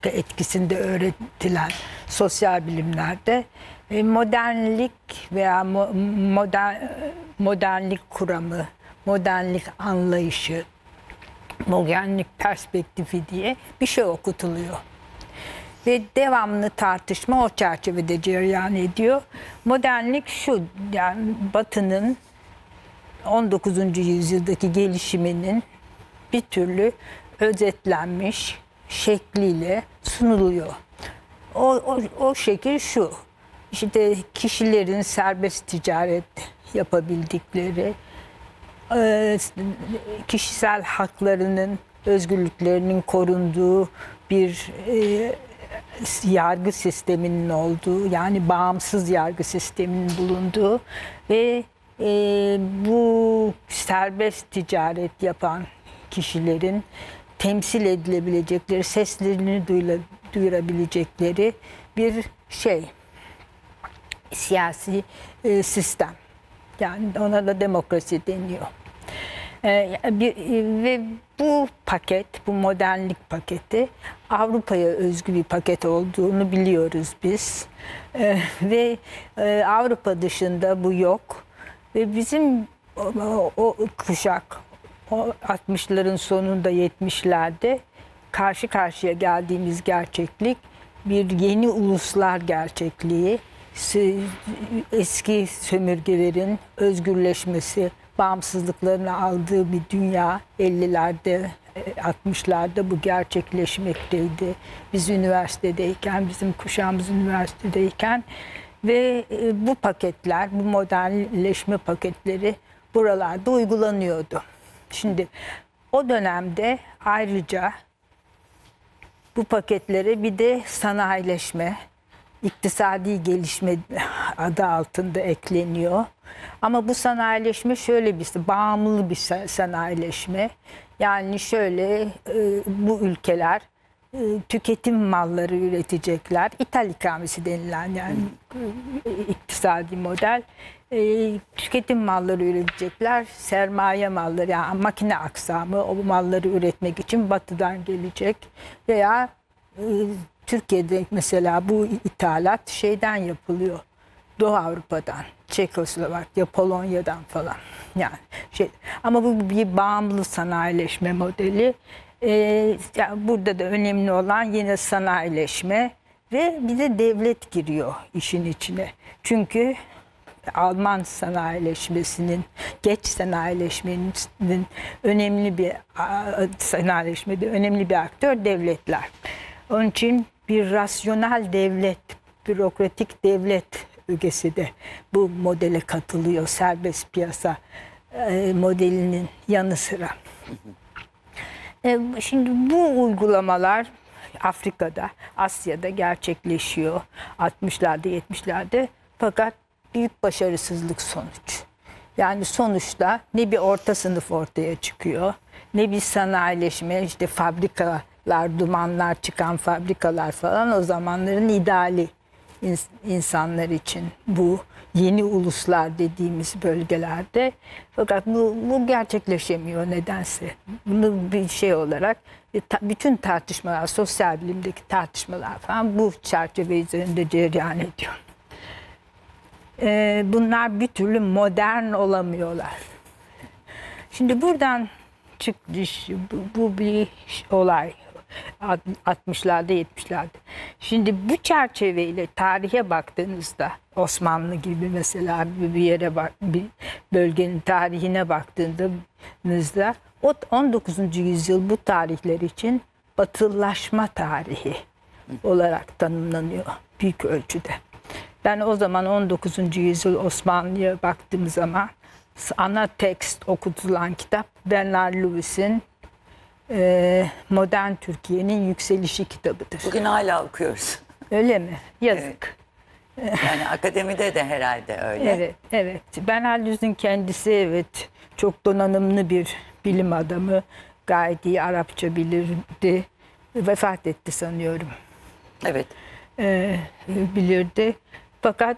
etkisinde öğretilen sosyal bilimlerde modernlik veya modernlik kuramı, modernlik anlayışı, modernlik perspektifi diye bir şey okutuluyor. Ve devamlı tartışma o çerçevede cereyan ediyor. Modernlik şu, yani Batı'nın 19. yüzyıldaki gelişiminin bir türlü özetlenmiş şekliyle sunuluyor. O şekil şu, işte kişilerin serbest ticaret yapabildikleri, kişisel haklarının, özgürlüklerinin korunduğu bir yargı sisteminin olduğu, yani bağımsız yargı sisteminin bulunduğu ve bu serbest ticaret yapan kişilerin temsil edilebilecekleri, seslerini duyurabilecekleri bir siyasi sistem. Yani ona da demokrasi deniyor. Ve bu paket, bu modernlik paketi Avrupa'ya özgü bir paket olduğunu biliyoruz biz. Ve Avrupa dışında bu yok. Ve bizim o kuşak, o 60'ların sonunda 70'lerde karşı karşıya geldiğimiz gerçeklik bir yeni uluslar gerçekliği, eski sömürgelerin özgürleşmesi, bağımsızlıklarını aldığı bir dünya 50'lerde, 60'larda bu gerçekleşmekteydi. Biz üniversitedeyken, bizim kuşağımız üniversitedeyken ve bu paketler, bu modernleşme paketleri buralarda uygulanıyordu. Şimdi o dönemde ayrıca bu paketlere bir de sanayileşme, iktisadi gelişme adı altında ekleniyor. Ama bu sanayileşme şöyle bağımlı bir sanayileşme. Yani şöyle, bu ülkeler tüketim malları üretecekler. İthal ikamesi denilen, yani iktisadi model. Tüketim malları üretecekler. Sermaye malları, yani makine aksamı o malları üretmek için Batı'dan gelecek. Veya Türkiye'de mesela bu ithalat şeyden yapılıyor. Doğu Avrupa'dan, Çekoslovakya, Polonya'dan falan. Yani ama bu bir bağımlı sanayileşme modeli. Yani burada da önemli olan yine sanayileşme ve bir de devlet giriyor işin içine. Çünkü Alman sanayileşmesinin, geç sanayileşmenin önemli bir sanayileşmede önemli bir aktör devletler. Onun için bir rasyonel devlet, bürokratik devlet ögesi de bu modele katılıyor, serbest piyasa modelinin yanı sıra. Şimdi bu uygulamalar Afrika'da, Asya'da gerçekleşiyor 60'larda, 70'lerde, fakat büyük başarısızlık sonuç. Yani sonuçta ne bir orta sınıf ortaya çıkıyor, ne bir sanayileşme, işte fabrikalar, dumanlar çıkan fabrikalar falan o zamanların ideali insanlar için bu yeni uluslar dediğimiz bölgelerde. Fakat bu gerçekleşemiyor nedense. Bunu bir şey olarak bütün tartışmalar, sosyal bilimdeki tartışmalar falan bu çerçeve üzerinde cereyan ediyor. Bunlar bir türlü modern olamıyorlar. Şimdi buradan çıktı, bu bir olay. 60'larda, 70'lerde. Şimdi bu çerçeveyle tarihe baktığınızda, Osmanlı gibi mesela bir yere bir bölgenin tarihine baktığınızda, o 19. yüzyıl bu tarihler için batılılaşma tarihi olarak tanımlanıyor büyük ölçüde. Ben o zaman 19. yüzyıl Osmanlı'ya baktığım zaman ana tekst okutulan kitap Bernard Lewis'in Modern Türkiye'nin Yükselişi kitabıdır. Bugün hala okuyoruz. Öyle mi? Yazık. Evet. Yani akademide de herhalde öyle. Evet, evet. Bernard Lewis'in kendisi çok donanımlı bir bilim adamı. Gayet iyi Arapça bilirdi. Vefat etti sanıyorum. Evet. Bilirdi. Fakat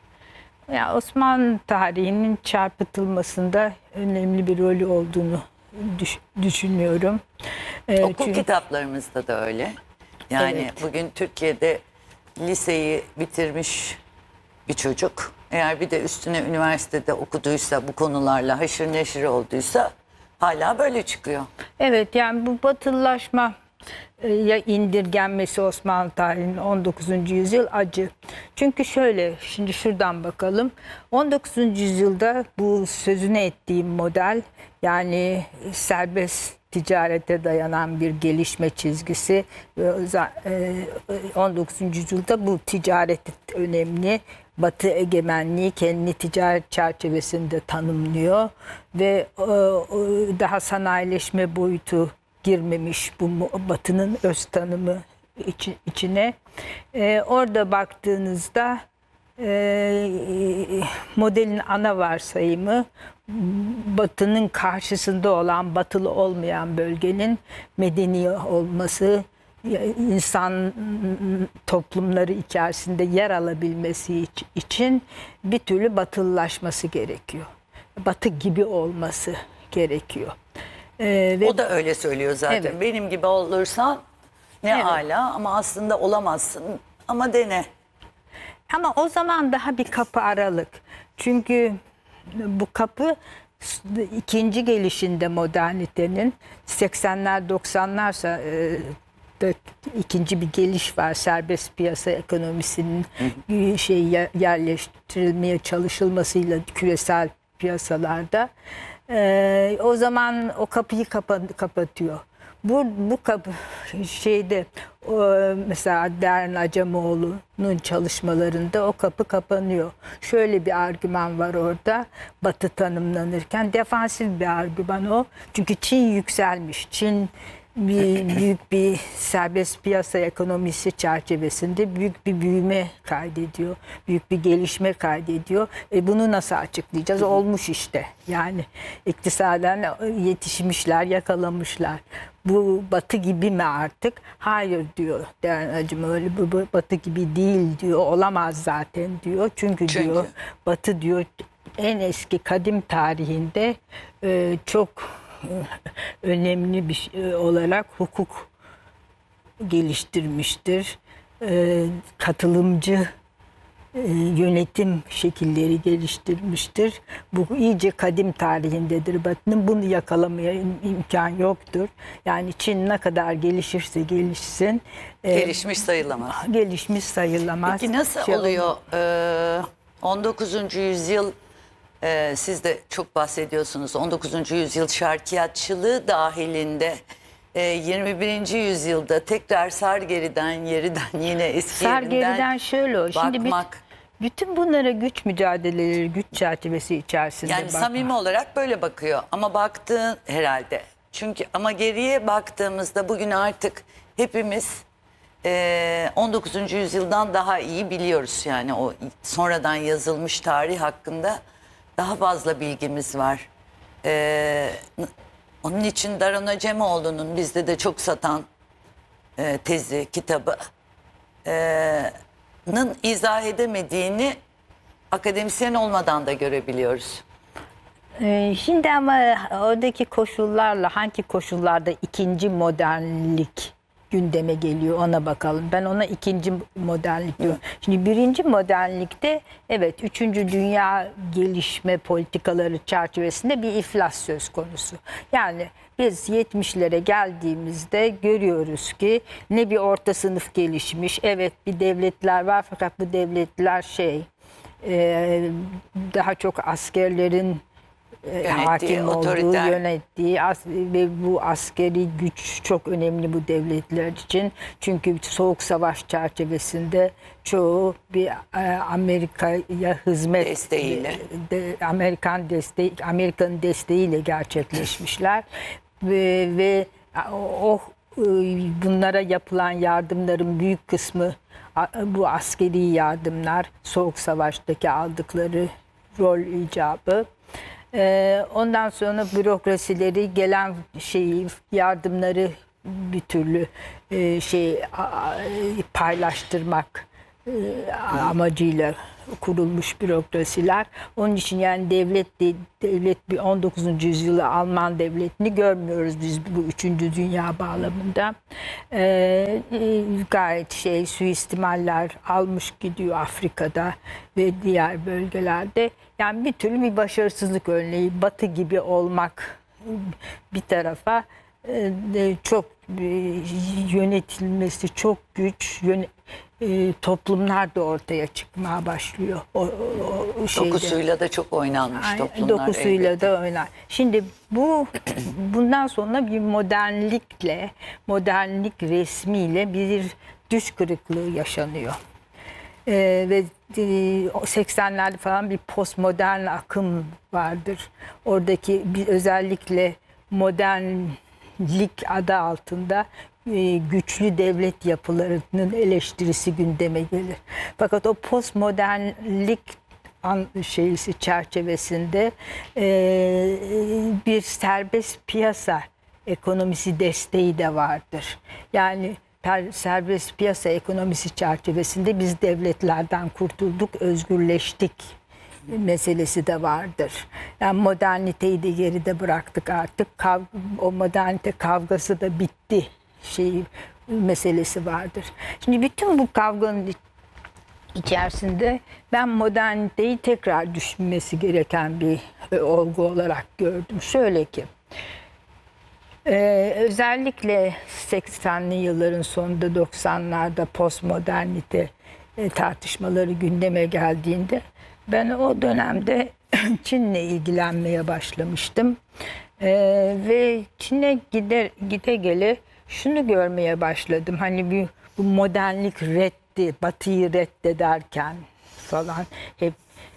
Osmanlı tarihinin çarpıtılmasında önemli bir rolü olduğunu düşünüyorum. Okul Çünkü- kitaplarımızda da öyle. Yani Evet. bugün Türkiye'de liseyi bitirmiş bir çocuk eğer bir de üstüne üniversitede okuduysa, bu konularla haşır neşir olduysa hala böyle çıkıyor. Evet, yani bu batılılaşma ya indirgenmesi Osmanlı tarihinin 19. yüzyıl acı. Çünkü şöyle, şimdi şuradan bakalım. 19. yüzyılda bu sözünü ettiğim model, yani serbest ticarete dayanan bir gelişme çizgisi. 19. yüzyılda bu ticaret önemli. Batı egemenliği kendini ticaret çerçevesinde tanımlıyor ve daha sanayileşme boyutu girmemiş bu Batı'nın öz tanımı içine. Orada baktığınızda modelin ana varsayımı Batı'nın karşısında olan, batılı olmayan bölgenin medeni olması, insan toplumları içerisinde yer alabilmesi için bir türlü batılılaşması gerekiyor. Batı gibi olması gerekiyor. Ve O da öyle söylüyor zaten. Evet. Benim gibi olursan ne Evet. âlâ ama aslında olamazsın ama dene. ama o zaman daha bir kapı aralık. Çünkü bu kapı ikinci gelişinde modernitenin 80'ler 90'larsa da ikinci bir geliş var. Serbest piyasa ekonomisinin yerleştirilmeye çalışılmasıyla küresel piyasalarda. O zaman o kapıyı kapatıyor. Bu kapı mesela Deren Acemoğlu'nun çalışmalarında o kapı kapanıyor. Şöyle bir argüman var orada. Batı tanımlanırken defansif bir argüman o. Çünkü Çin yükselmiş. Çin büyük bir serbest piyasa ekonomisi çerçevesinde büyük bir büyüme kaydediyor. Büyük bir gelişme kaydediyor. Bunu nasıl açıklayacağız? Olmuş işte. Yani iktisaden yetişmişler, yakalamışlar. Bu Batı gibi mi artık? Hayır diyor Deren Acemoğlu. Bu Batı gibi değil diyor. Olamaz zaten diyor. Çünkü diyor Batı diyor en eski kadim tarihinde çok önemli bir şey olarak hukuk geliştirmiştir. Katılımcı yönetim şekilleri geliştirmiştir. Bu iyice kadim tarihindedir Batı'nın. Bunu yakalamaya imkan yoktur. Yani Çin ne kadar gelişirse gelişsin Gelişmiş sayılamaz. gelişmiş sayılamaz. Peki nasıl oluyor? 19. yüzyıl siz de çok bahsediyorsunuz. 19. yüzyıl şarkiyatçılığı dahilinde 21. yüzyılda tekrar sar geriden yeriden yine eski Sar yerinden geriden şöyle o. Şimdi bakmak. bütün bunlara güç mücadeleleri, güç çerçevesi içerisinde Yani bakmak. samimi olarak böyle bakıyor ama baktığın herhalde. Çünkü ama geriye baktığımızda bugün artık hepimiz 19. yüzyıldan daha iyi biliyoruz. Yani o sonradan yazılmış tarih hakkında daha fazla bilgimiz var. Onun için Daron Acemoğlu'nun bizde de çok satan tezi, kitabı izah edemediğini akademisyen olmadan da görebiliyoruz. Şimdi ama oradaki koşullarla hangi koşullarda ikinci modernlik gündeme geliyor ona bakalım. Ben ona ikinci modernlik diyorum. Şimdi birinci modernlikte evet 3. dünya gelişme politikaları çerçevesinde bir iflas söz konusu. Yani biz 70'lere geldiğimizde görüyoruz ki ne bir orta sınıf gelişmiş. Evet bir devletler var fakat bu devletler daha çok askerlerin hakim olduğu, otoriter. yönettiği ve bu askeri güç çok önemli bu devletler için. Çünkü Soğuk Savaş çerçevesinde çoğu bir Amerika'ya hizmet Desteğiyle. Amerika'nın desteğiyle gerçekleşmişler ve bunlara yapılan yardımların büyük kısmı bu askeri yardımlar, Soğuk Savaş'taki aldıkları rol icabı. Ondan sonra bürokrasileri gelen yardımları bir türlü paylaştırmak amacıyla kurulmuş bürokrasiler. Onun için yani devlet bir 19. yüzyılı Alman devletini görmüyoruz biz bu 3. Dünya bağlamında. Gayet suistimaller almış gidiyor Afrika'da ve diğer bölgelerde. Yani bir türlü bir başarısızlık örneği. Batı gibi olmak bir tarafa, çok yönetilmesi çok güç, toplumlar da ortaya çıkmaya başlıyor. O şeyde. Dokusuyla da çok oynanmış toplumlar. Dokusuyla elbette. da oynar. Şimdi bundan sonra bir modernlik resmiyle bir düş kırıklığı yaşanıyor. Ve 80'lerde falan bir postmodern akım vardır. Oradaki özellikle modernlik adı altında güçlü devlet yapılarının eleştirisi gündeme gelir. Fakat o postmodernlik çerçevesinde bir serbest piyasa ekonomisi desteği de vardır. Yani serbest piyasa ekonomisi çerçevesinde biz devletlerden kurtulduk, özgürleştik meselesi de vardır. Yani moderniteyi de geride bıraktık artık. O modernite kavgası da bitti meselesi vardır. Şimdi bütün bu kavganın içerisinde ben moderniteyi tekrar düşünmesi gereken bir olgu olarak gördüm. Şöyle ki, özellikle 80'li yılların sonunda 90'larda postmodernite tartışmaları gündeme geldiğinde ben o dönemde Çin'le ilgilenmeye başlamıştım. Ve Çin'e gide gele şunu görmeye başladım. Hani bu modernlik Batı'yı reddederken falan hep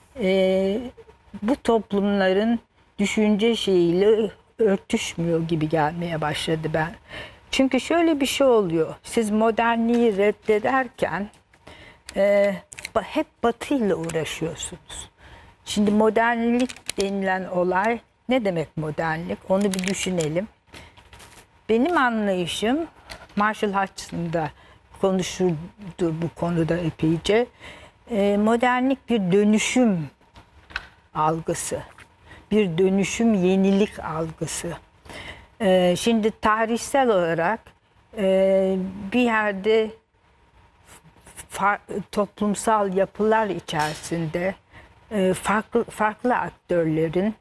bu toplumların düşünce şeyiyle örtüşmüyor gibi gelmeye başladı ben. Çünkü şöyle bir şey oluyor. Siz modernliği reddederken hep Batı'yla uğraşıyorsunuz. Şimdi modernlik denilen olay ne demek modernlik? Onu bir düşünelim. Benim anlayışım, Marshall Hodgson'da da konuşurdu bu konuda epeyce. Modernlik bir dönüşüm algısı. Bir dönüşüm, yenilik algısı. Şimdi tarihsel olarak bir yerde toplumsal yapılar içerisinde farklı aktörlerin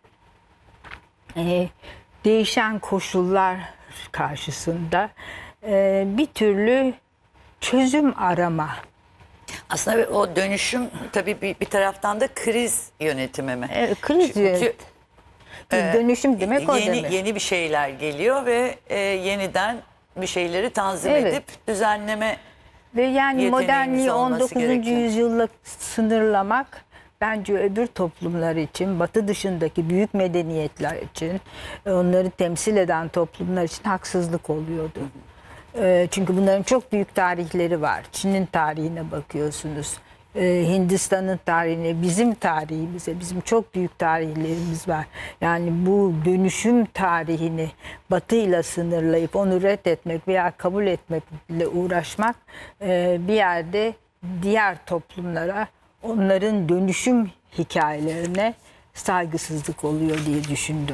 değişen koşullar karşısında bir türlü çözüm arama. Aslında o dönüşüm tabii bir taraftan da kriz yönetimi mi? Kriz Çünkü dönüşüm demek o demek. Yeni bir şeyler geliyor ve yeniden bir şeyleri tanzim Evet. edip düzenleme Ve yani yeteneğimiz modernliği olması 19. gerekiyor. yüzyılla sınırlamak bence öbür toplumlar için, Batı dışındaki büyük medeniyetler için, onları temsil eden toplumlar için haksızlık oluyordu. Çünkü bunların çok büyük tarihleri var. Çin'in tarihine bakıyorsunuz. Hindistan'ın tarihine, bizim tarihimize, bizim çok büyük tarihlerimiz var. Yani bu dönüşüm tarihini Batı'yla sınırlayıp onu reddetmek veya kabul etmekle uğraşmak bir yerde diğer toplumlara, onların dönüşüm hikayelerine saygısızlık oluyor diye düşündüm.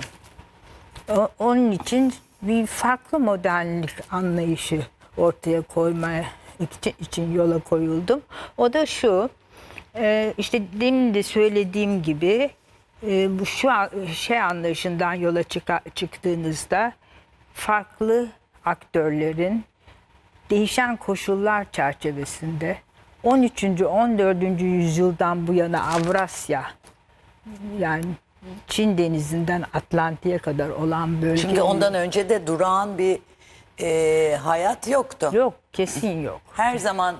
Onun için bir farklı modernlik anlayışı ortaya koymaya için yola koyuldum. O da şu, işte demin de söylediğim gibi bu anlayışından yola çıktığınızda farklı aktörlerin değişen koşullar çerçevesinde 13. 14. yüzyıldan bu yana Avrasya, yani Çin denizinden Atlantik'e kadar olan bölge. Çünkü ondan önce de durağan bir hayat yoktu. Yok, kesin yok. Her zaman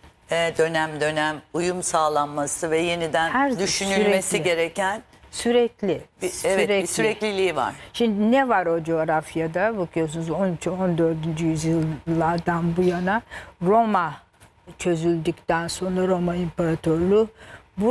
dönem uyum sağlanması ve yeniden düşünülmesi sürekli. gereken Sürekli. bir sürekliliği var. Şimdi ne var o coğrafyada? Bakıyorsunuz 13. 14. yüzyıllardan bu yana Roma çözüldükten sonra Roma İmparatorluğu bu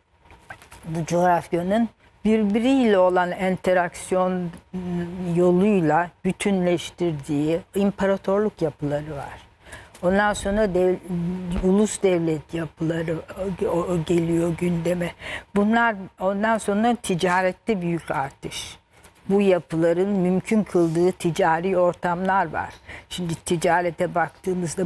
coğrafyanın birbiriyle olan interaksiyon yoluyla bütünleştirdiği imparatorluk yapıları var. Ondan sonra ulus devlet yapıları geliyor gündeme. Bunlar ondan sonra ticarette büyük artış. Bu yapıların mümkün kıldığı ticari ortamlar var. Şimdi ticarete baktığımızda